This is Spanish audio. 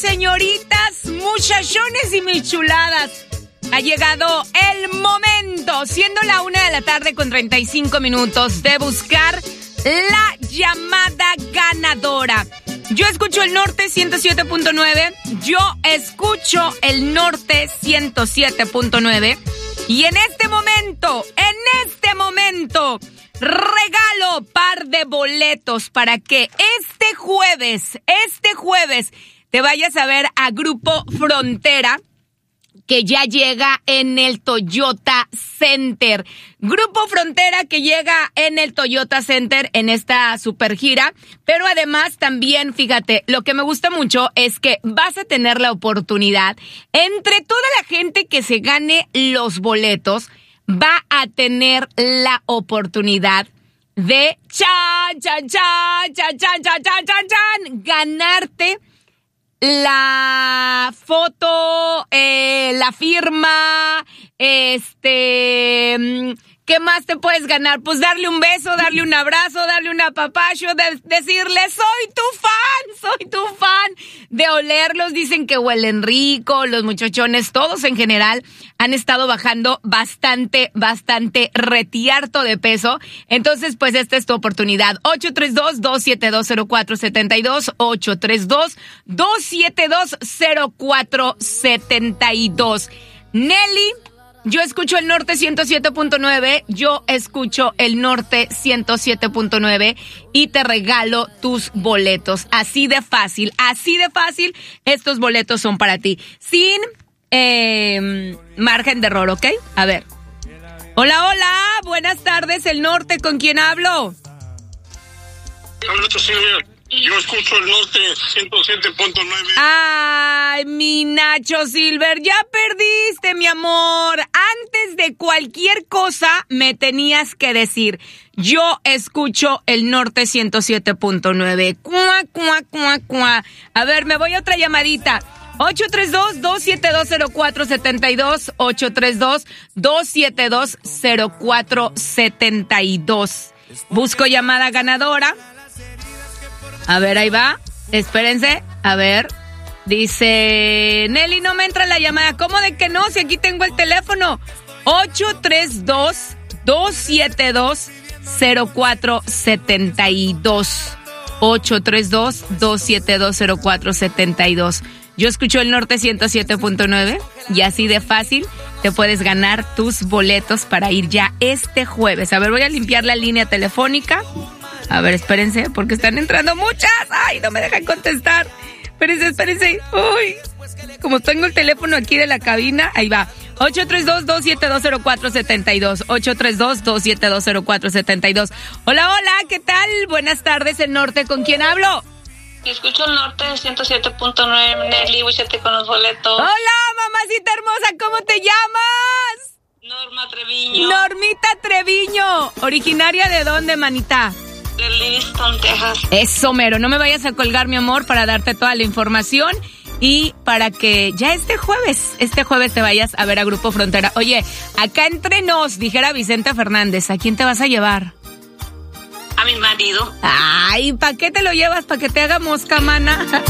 Señoritas, muchachones y mis chuladas, ha llegado el momento, siendo la 1:35 de buscar la llamada ganadora. Yo escucho el Norte 107.9, yo escucho el Norte 107.9 y en este momento, regalo par de boletos para que este jueves, te vayas a ver a Grupo Frontera, que ya llega en el Toyota Center. Grupo Frontera que llega en el Toyota Center en esta super gira, pero además también, fíjate, lo que me gusta mucho es que vas a tener la oportunidad, entre toda la gente que se gane los boletos, va a tener la oportunidad de ganarte la foto, la firma, ¿qué más te puedes ganar? Pues darle un beso, darle un abrazo, darle un apapacho, decirle, soy tu fan, de olerlos. Dicen que huelen rico, los muchachones, todos en general, han estado bajando bastante retiarto de peso. Entonces, pues esta es tu oportunidad. 832-272-0472, 832-272-0472. Nelly, yo escucho el Norte 107.9, yo escucho el Norte 107.9 y te regalo tus boletos. Así de fácil, estos boletos son para ti. Sin margen de error, ¿ok? A ver. Hola, buenas tardes, el Norte, ¿con quién hablo? Habla Silvia. Yo escucho el Norte 107.9. Ay, mi Nacho Silver, ya perdiste, mi amor. Antes de cualquier cosa me tenías que decir, yo escucho el Norte 107.9. Cuá. A ver, me voy a otra llamadita. 832-272-0472, 832-272-0472. Busco llamada ganadora. A ver, ahí va. Espérense. A ver. Dice, Nelly, no me entra la llamada. ¿Cómo de que no? Si aquí tengo el teléfono. 832-272-0472. 832-272-0472. Yo escucho el Norte 107.9 y así de fácil te puedes ganar tus boletos para ir ya este jueves. A ver, voy a limpiar la línea telefónica. A ver, espérense, porque están entrando muchas. Ay, no me dejan contestar. Espérense. Uy, como tengo el teléfono aquí de la cabina, ahí va. 832-272-0472. 832-272-0472. Hola, ¿qué tal? Buenas tardes, el Norte, ¿con quién hablo? Escucho el Norte 107.9, Nelly, búscate con los boletos. Hola, mamacita hermosa, ¿cómo te llamas? Norma Treviño. Normita Treviño. ¿Originaria de dónde, manita? De Livingston, Texas. Eso, mero, no me vayas a colgar, mi amor, para darte toda la información y para que ya este jueves te vayas a ver a Grupo Frontera. Oye, acá entre nos, dijera Vicente Fernández, ¿a quién te vas a llevar? A mi marido. Ay, ¿para qué te lo llevas? ¿Para que te haga mosca, mana?